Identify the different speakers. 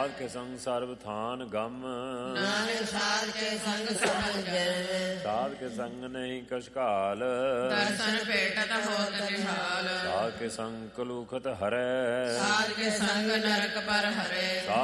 Speaker 1: ਸਾਧ ਕੇ ਸੰਗ ਸਰਬ ਥਾਨ ਗਮ,
Speaker 2: ਨਾਨਕ ਸਾਧ ਕੇ ਸੰਗ ਸਫਲ ਜਨ।
Speaker 1: ਸਾਧ ਕੇ ਸੰਗ ਨਹੀਂ ਕਛ ਘਾਲ,
Speaker 2: ਦਰਸ਼ਨ ਭੇਟਤ ਹੋਤ ਨਿਹਾਲ।
Speaker 1: ਸਾਧ ਕੇ ਸੰਗ ਕਲੂਖਤ ਹਰੈ,
Speaker 2: ਸਾਧ ਕੇ ਸੰਗ ਨਰਕ ਪਰ ਹਰੇ।